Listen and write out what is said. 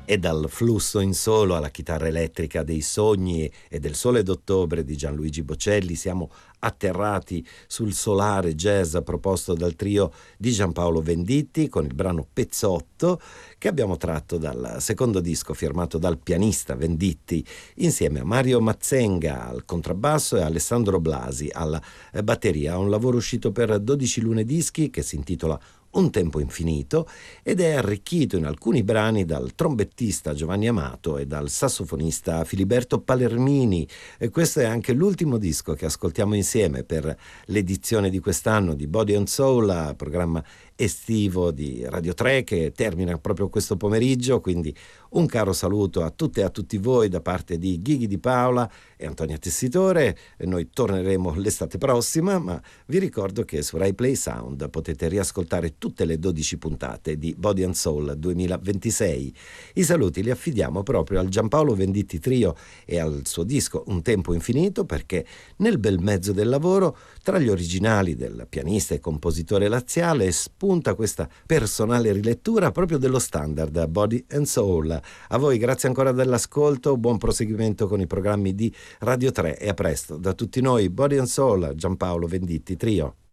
E dal flusso in solo alla chitarra elettrica dei sogni e del Sole d'ottobre di Gianluigi Bocelli siamo atterrati sul solare jazz proposto dal trio di Giampaolo Venditti con il brano Pezzotto, che abbiamo tratto dal secondo disco firmato dal pianista Venditti insieme a Mario Mazzenga al contrabbasso e Alessandro Blasi alla batteria. Un lavoro uscito per 12 lunedischi che si intitola Un tempo infinito ed è arricchito in alcuni brani dal trombettista Giovanni Amato e dal sassofonista Filiberto Palermini. E questo è anche l'ultimo disco che ascoltiamo insieme per l'edizione di quest'anno di Body and Soul, programma estivo di Radio 3 che termina proprio questo pomeriggio, quindi un caro saluto a tutte e a tutti voi da parte di Ghighi Di Paola e Antonia Tessitore. Noi torneremo l'estate prossima, ma vi ricordo che su Rai Play Sound potete riascoltare tutte le 12 puntate di Body and Soul 2026. I saluti li affidiamo proprio al Giampaolo Venditti Trio e al suo disco Un tempo infinito, perché nel bel mezzo del lavoro, tra gli originali del pianista e compositore laziale, spunta questa personale rilettura proprio dello standard Body and Soul. A voi grazie ancora dell'ascolto, buon proseguimento con i programmi di Radio 3 e a presto da tutti noi. Body and Soul, Giampaolo Venditti Trio.